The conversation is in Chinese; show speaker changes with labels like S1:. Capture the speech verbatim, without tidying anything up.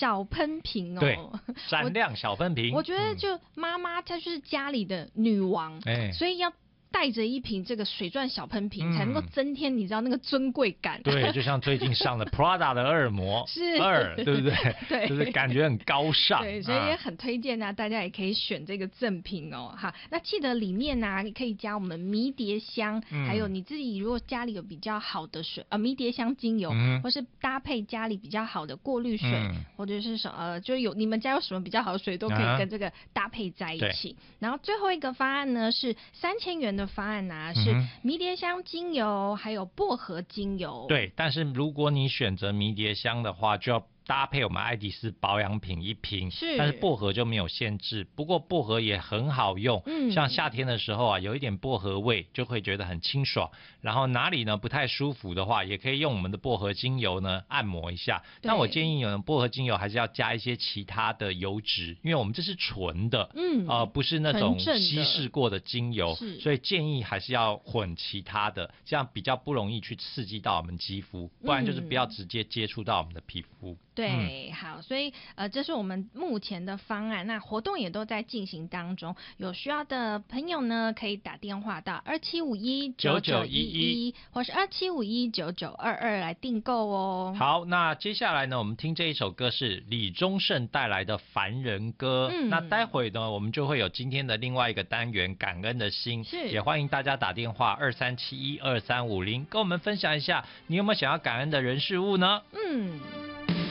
S1: 小喷瓶哦，
S2: 对，闪亮小喷瓶。
S1: 我觉得就妈妈她就是家里的女王，嗯、所以要带着一瓶这个水钻小喷瓶，嗯、才能够增添你知道那个尊贵感。
S2: 对，就像最近上了 Prada 的恶魔二，对不对？
S1: 对，
S2: 就是感觉很高尚。
S1: 对，所以也很推荐啊，大家也可以选这个赠品哦。哈，那记得里面呢、啊，可以加我们迷迭香，嗯、还有你自己如果家里有比较好的水，呃，迷迭香精油，嗯、或是搭配家里比较好的过滤水，嗯、或者是什么，呃，就有你们家有什么比较好的水，都可以跟这个搭配在一起。啊、然后最后一个方案呢是三千元的方案啊，是迷迭香精油还有薄荷精油。
S2: 对，但是如果你选择迷迭香的话，就要搭配我们爱迪丝保养品一瓶，
S1: 是，
S2: 但是薄荷就没有限制。不过薄荷也很好用，嗯，像夏天的时候啊，有一点薄荷味，就会觉得很清爽。然后哪里呢不太舒服的话，也可以用我们的薄荷精油呢按摩一下。但我建议呢，薄荷精油还是要加一些其他的油脂，因为我们这是纯的，嗯，呃，不是那种稀释过的精油，所以建议还是要混其他的，这样比较不容易去刺激到我们肌肤，不然就是不要直接接触到我们的皮肤。
S1: 对，嗯、好，所以呃，这是我们目前的方案，那活动也都在进行当中，有需要的朋友呢，可以打电话到二七五一九九一一，或是二七五一九九二二来订购哦。
S2: 好，那接下来呢，我们听这一首歌是李宗盛带来的《凡人歌》，嗯，那待会呢，我们就会有今天的另外一个单元感恩的心，
S1: 是，
S2: 也欢迎大家打电话二三七一二三五零，跟我们分享一下，你有没有想要感恩的人事物呢？
S1: 嗯。